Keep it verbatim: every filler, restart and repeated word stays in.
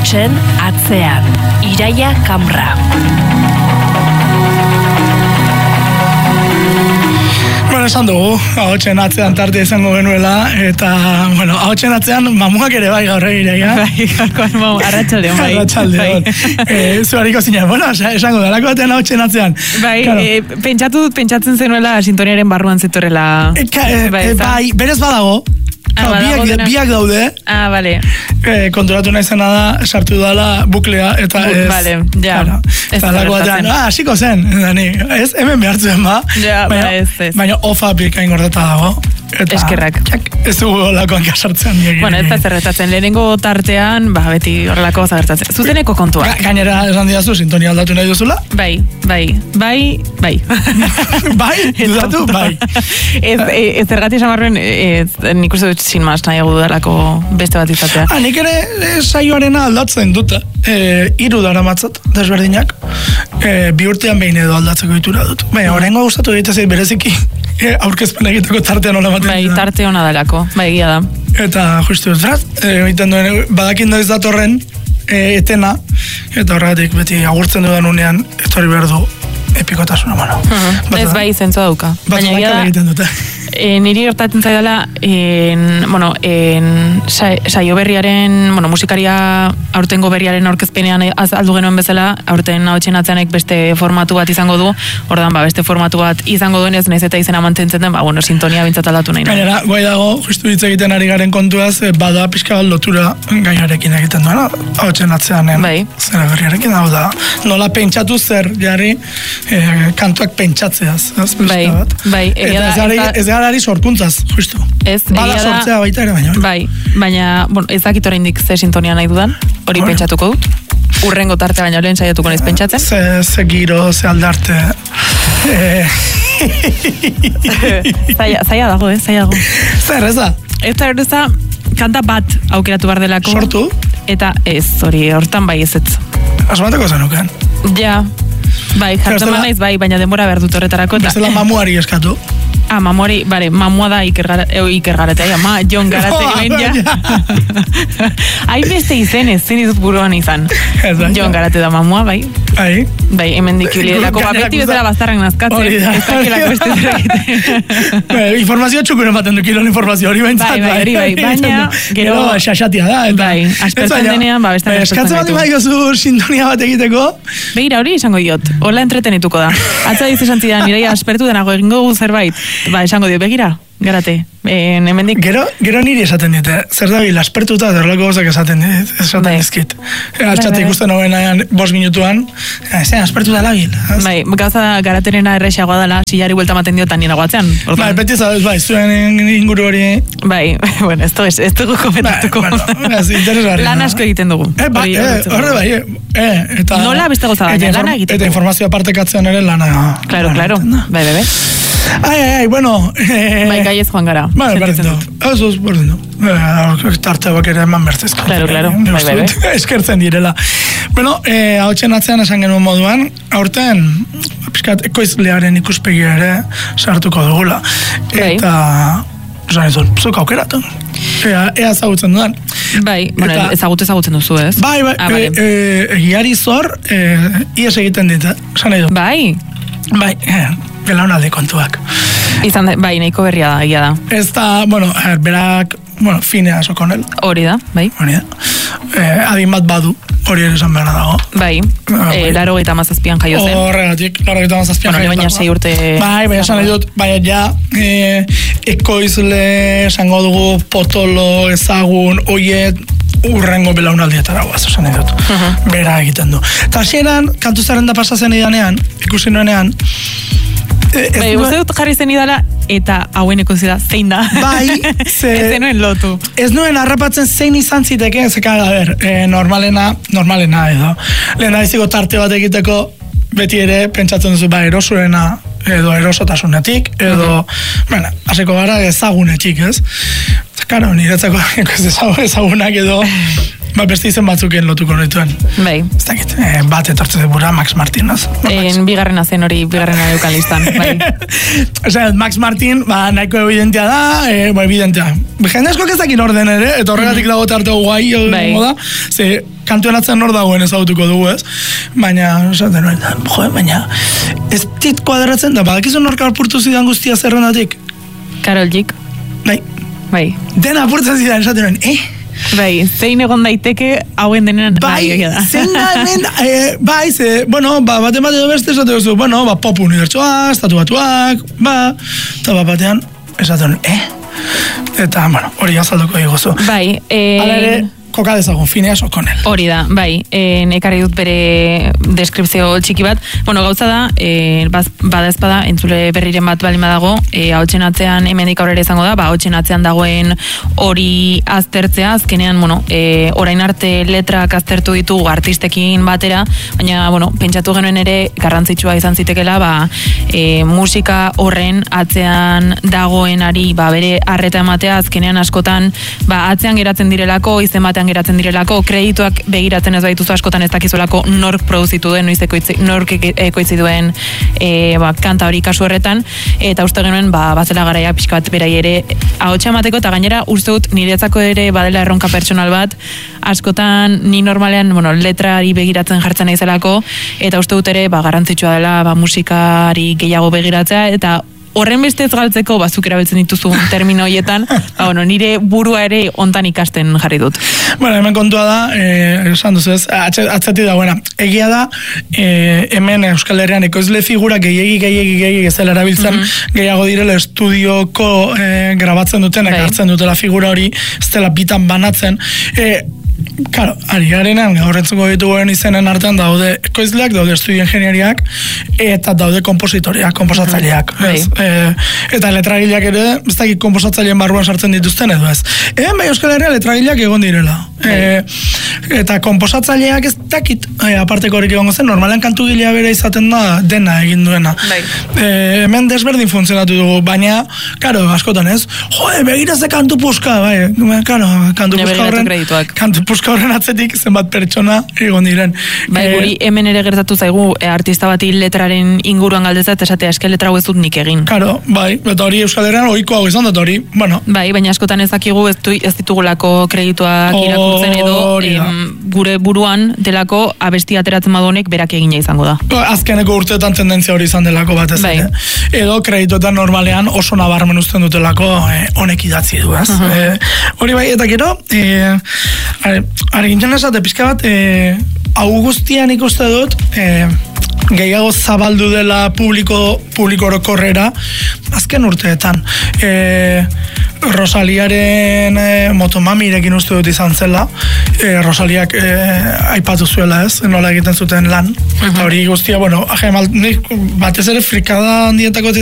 Ahotsen atzean, Iraia Kamra. Bueno, esan dugu, ahotsen atzean tarte izango genuela, eta, bueno, ahotsen atzean mamuak ere bai gaur Iraia. Bai, gaurkoan mamu, arratsaldeon bai. Arratsaldeon. Eh, zuariko zina, bueno, esango dalako batean ahotsen atzean. Bai, claro. e, pentsatu dut, pentsatzen zenuela sintoniaren barruan zetorela. E, ka, e, bai, e, bai, berez badago. Ah, Ka, biak, badago biak daude. Ah, bale. Eh, konturatu nahi zena da, sartu dala buklea, eta ez... Bale, ja. Claro, eta lako batean, ah, hasiko zen, dani, ez, hemen behartzen ba. Ja, baina, ba, ez, ez. Baina ofa bikain gordeta dago. Eta, eskerrak. Txak, ez dugu lakoan kasartzen. Bueno, ez da zerretatzen, lehenengo tartean, ba, beti horrelako zagertatzen. Zuzeneko kontuak. Ga, gainera, esan diazu, sintonia aldatu nahi duzula? Bai, bai, bai, bai. Bai, dudatu, bai. Ez, ez zergati esamarruen, nik uste dut sin maz nahi dudalako beste bat izatea. Ah, nik ere e, saioarena aldatzen dut. E, iru dara matzat, desberdinak. E, bi urtean behin edo aldatzeko ditura dut. Baina, horrengo gustatu egite zait bereziki e, aurkezpen egiteko tartean hola baten. Bai, tarte hona dalako, bai, egia da. Eta justu dut, fraz, egiten duen, badakin noiz datorren e, etena, eta horregatik beti agurtzen dudan unean, etorri behar du epikotasuna, bueno. Uh-huh. Ez bai, zentzua dauka. Baina egia da, egiten dute. E, niri gertatzen zaidala, en, bueno, en, sa, saio berriaren, bueno, musikaria aurtengo berriaren aurkezpenean azaldu genuen bezala, aurten ahotsen atzeanek beste formatu bat izango du, ordan ba, beste formatu bat izango duenez, naiz eta izena mantentzen den, ba, bueno, sintonia bintzat aldatu nahi. Gainera, guai dago, justu hitz egiten ari garen kontuaz, bada pixka bat lotura gaiarekin egiten duena, ahotsen atzeanen, bai. Zera berriarekin, hau da, nola pentsatu zer, jarri, eh, kantuak pentsatzeaz, ez, pixka bai, bat. Bai, eta ez gara, ez gara ari sorkuntzaz, justu. Ez, bada sortzea baita ere, baina. Bai, baina, bueno, ez dakit oraindik ze sintonia nahi dudan, hori Or. pentsatuko dut. Urrengo tarte baina lehen saiatuko naiz pentsatzen. Ze, ze giro, ze aldarte. Eh. zaila, zaila dago, eh, zaila dago. Zer, ez da? Ez da, ez da, kanta bat aukeratu behar delako. Sortu? Eta ez, hori, hortan bai ez ez. Asmateko zenuken? Ja, bai, jartzen naiz bai, baina denbora behar dut horretarako. Bestela mamuari eskatu. Ah, mamuari, bare, mamua da Iker Garate, ma, Jon Garate ben ja. Hain beste izen ez, zen izut buruan izan. Jon Garate da mamua, bai. Bai. Bai, hemen dikilielako, ba, beti bezala baztarrak nazkatzen, ez dakilako beste zerrakiten. Informazio txukuren baten dukilon informazio hori behintzat. Bai, bai, hori bai, baina, gero, xaxatia da. Bai, aspertzen denean, ba, beste nazkatzen eskatzen bat emaiko zu sintonia bat egiteko? Begira, hori izango diot, hola entretenituko da. Atza diz esan zidan, Iraia, aspertu denago egingo gu zerbait. Ba, esango dio, begira, Garate. Eh, hemendik... Gero, gero niri esaten dite, zer da bil, aspertuta derlako gozak esaten dit, esaten bai. Dizkit. Altxate ikusten hogenan bost minutuan, ezen, aspertuta labil. Bai, gauza Garaterena errexagoa dela, silari buelta maten diotan nire guatzean. Bai, beti zabez, bai, zuen inguru hori... Bai, bueno, esto es, ez dugu komentatuko. Bai, bueno, ez interesgarri. Lan asko egiten dugu. Eh, bai, horre bai, eh, eta... Nola beste goza baina, lana egiten dugu. Eta informazioa partekatzean ere lana... Claro, claro, bai, bai, bai. Ai, ai, ai, bueno... Eh, bai, gaiez joan gara. Bai, berdin du. Ez uz, berdin du. Eh, tarte bak ere eman bertzezko. Claro, claro, bai, bai, bai. Eskertzen direla. Bueno, eh, hautsen atzean esan genuen moduan, aurten, pixkat, ekoizlearen ikuspegia ere sartuko dugula. Bai. Eta... Esan izun, zuk aukeratu. Ea, ea ezagutzen dudan. Bai, bueno, eta, ezagut ezagutzen duzu, ez? Bai, bai, ah, e, e, egiari zor, e, ies egiten dit, esan nahi du. Bai. Bai, e, belaunaldi kontuak. Izan, bai, nahiko berria da, egia da. Ez da, bueno, er, berak, bueno, finea sokonel. Hori da, bai. Hori da. E, adin bat badu, hori ere esan behar dago. Bai, ah, e, laro gaita mazazpian jaio zen. Horregatik, laro gaita mazazpian bueno, jaio zen. Baina sei urte... Bai, bai, esan nahi dut, bai, ja, e, ekoizle, esango dugu, potolo, ezagun, oiet, urrengo belaunaldietara guaz, esan nahi dut. Uh-huh. Bera egiten du. Eta hasieran, kantu zerrenda pasatzen idanean, ikusi nuenean, e, bai, uste dut jarri zen idala, eta hauen ekozida zein da. Bai, ze... ez zenuen lotu. Ez nuen harrapatzen zein izan ziteke, zeka, a ber, e, normalena, normalena edo. Lehena iziko tarte bat egiteko, beti ere, pentsatzen duzu, ba, erosuena, edo erosotasunetik, edo, uh-huh. bueno, hasiko gara ezagunetik, ez? Karo, niretzako ezagunak edo ba, beste izen batzuken lotuko nituen. Bai. Ez dakit, eh, bat etortze debura, Max Martinez. En bigarrena zen hori, bigarrena eukan listan, bai. Osea, Max Martin, ba, nahiko evidentia da, eh, ba, evidentia. Jende asko kezakin orden ere, eta horregatik dago tarte guai, bai. da, ze, kantuen atzen nor dagoen ezagutuko dugu, ez? Baina, esaten nuen, jo, baina, ez dit kuadratzen da, badakizu norka apurtu zidan guztia zerrendatik? Karol Gik. Bai. Bai. Dena apurtzen zidan, esaten nuen, eh? Bai, zein egon daiteke hauen denean bai, bai, da. zein da hemen, e, bai, ze, bueno, ba, bate bate edo beste esatu duzu, bueno, ba, pop unibertsoa, estatu batuak, ba, eta bat batean, esaten, eh? Eta, bueno, hori azalduko iguzu. Bai, eh... Hala ere, koka dezagun, Phineas O'Connell. Hori da, bai, en, ekarri dut bere deskripzio txiki bat. Bueno, gauza da, e, baz, bada ezpada, entzule berriren bat balin badago, e, hautsen atzean hemendik aurrera izango da, ba, hautsen atzean dagoen hori aztertzea, azkenean, bueno, e, orain arte letrak aztertu ditugu artistekin batera, baina, bueno, pentsatu genuen ere garrantzitsua izan zitekela, ba, e, musika horren atzean dagoenari, ba, bere arreta ematea, azkenean askotan, ba, atzean geratzen direlako, izen batean geratzen direlako, kredituak begiratzen ez baituzu askotan ez dakizulako nork produzitu duen, noiz ekoitzi, nork ekoitzi duen e, ba, kanta hori kasu horretan, eta uste genuen ba, bazela garaia pixka bat berai ere ahotsa emateko, eta gainera uste dut niretzako ere badela erronka pertsonal bat, askotan ni normalean, bueno, letrari begiratzen jartzen naizelako, eta uste dut ere ba, garrantzitsua dela ba, musikari gehiago begiratzea, eta horren beste ez galtzeko bazuk erabiltzen dituzu termino horietan, ba, bueno, nire burua ere ontan ikasten jarri dut. Bueno, hemen kontua da, eh, esan duzu ez, atzati dagoena. Egia da, eh, hemen Euskal Herrian ekoizle figura gehiegi, gehiegi, gehiegi ez dela erabiltzen, mm-hmm. gehiago direla estudioko eh, grabatzen duten, ekartzen dutela figura hori, ez dela bitan banatzen. Eh, Karo, ari garenan, gaur entzuko dituen izenen artean daude ekoizleak, daude estudio ingenieriak, eta daude kompositoriak, komposatzaileak. Mm-hmm. E, eta letragileak ere, ez dakit komposatzaileen barruan sartzen dituzten edo ez. Eben bai Euskal Herria letragileak egon direla. E, eta komposatzaileak ez dakit, e, aparteko horik egongo zen, normalean kantu gilea bere izaten da dena egin duena. E, hemen desberdin funtzionatu dugu, baina, karo, askotan ez, joe, begira ze kantu puska, bai, karo, kantu puska horren, kantu puska horren atzetik zenbat pertsona egon diren. Bai, guri e, hemen ere gertatu zaigu e, artista bati letraren inguruan galdeza eta esatea eske letra hau ez dut nik egin. Karo, bai, eta hori Euskal Herrian ohiko hau izan dut hori, bueno. Bai, baina askotan ez dakigu ez, du, ez ditugulako kredituak irakurtzen edo em, gure buruan delako abesti ateratzen badunek berak egina izango da. Azkeneko urteetan tendentzia hori izan delako batez bai. eh? Edo kredituetan normalean oso nabarmen uzten dutelako eh, honek idatzi du, ez? Uh-huh. eh, hori bai, eta gero, eh, Ari gintzen esate, pixka bat, e, hau guztian ikuste dut, e, gehiago zabaldu dela publiko, publiko orokorrera, azken urteetan. E, Rosaliaren e, motomamirekin uste dut izan zela, e, Rosaliak e, aipatu zuela ez, nola egiten zuten lan. Uh-huh. Eta hori guztia, bueno, ajemal, batez ere frikada handietako